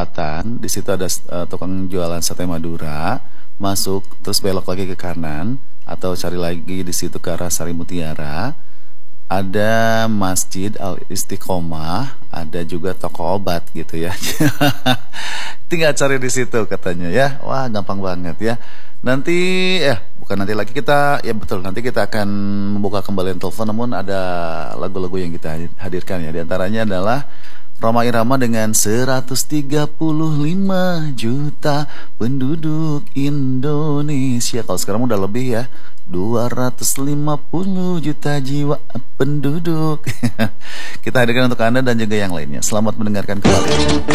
perempatan, di situ ada tukang jualan sate Madura, masuk terus belok lagi ke kanan atau cari lagi di situ ke arah Sari Mutiara. Ada Masjid Al Istiqomah, ada juga toko obat gitu ya. Tinggal cari di situ katanya ya. Wah, gampang banget ya. Nanti bukan nanti lagi kita ya betul, nanti kita akan membuka kembali telepon, namun ada lagu-lagu yang kita hadirkan ya. Di antaranya adalah Rhoma Irama dengan 135 juta penduduk Indonesia. Kalau sekarang udah lebih ya, 250 juta jiwa penduduk. Kita hadirkan untuk Anda dan juga yang lainnya. Selamat mendengarkan kembali.